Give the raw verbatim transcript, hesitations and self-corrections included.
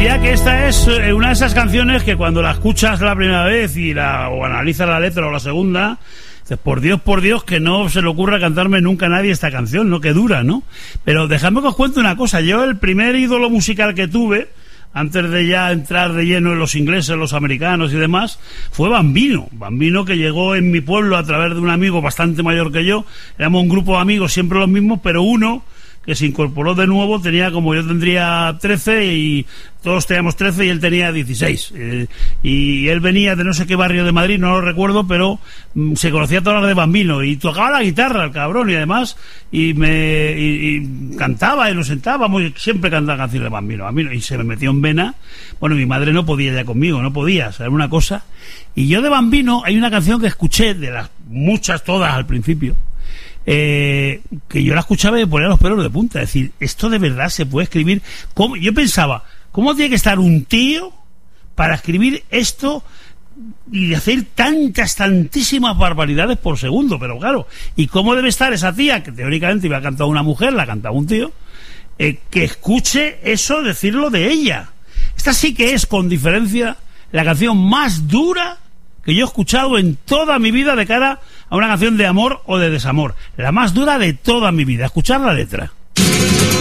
decía que esta es una de esas canciones que cuando la escuchas la primera vez y la o analizas la letra o la segunda, dices, por Dios, por Dios, que no se le ocurra cantarme nunca a nadie esta canción, ¿no? Que dura, ¿no? Pero dejadme que os cuente una cosa. Yo, el primer ídolo musical que tuve, antes de ya entrar de lleno en los ingleses, los americanos y demás, fue Bambino. Bambino, que llegó en mi pueblo a través de un amigo bastante mayor que yo. Éramos un grupo de amigos, siempre los mismos, pero uno que se incorporó de nuevo, tenía, como yo tendría trece y todos teníamos trece y él tenía dieciséis, eh, y él venía de no sé qué barrio de Madrid, no lo recuerdo, pero mm, se conocía todas las de Bambino y tocaba la guitarra el cabrón, y además y me y, y cantaba y nos sentábamos y siempre cantaba canciones de Bambino, Bambino y se me metió en vena. Bueno, mi madre no podía ya conmigo, no podía, saber una cosa, y yo de Bambino hay una canción que escuché, de las muchas, todas al principio, Eh, que yo la escuchaba y me ponía los pelos de punta. Es decir, esto de verdad se puede escribir. ¿Cómo? Yo pensaba, ¿cómo tiene que estar un tío para escribir esto y hacer tantas, tantísimas barbaridades por segundo? Pero claro, ¿y cómo debe estar esa tía, que teóricamente iba a cantar una mujer, la cantaba un tío, eh, que escuche eso decirlo de ella? Esta sí que es, con diferencia, la canción más dura que yo he escuchado en toda mi vida de cara a una canción de amor o de desamor. La más dura de toda mi vida. Escuchar la letra.